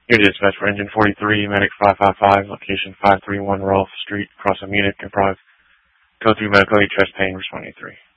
Here dispatch for engine 43, medic 555, location 531 Rolfe Street, across from Munich, improv. Code 3 medical aid, chest pain, responding 3.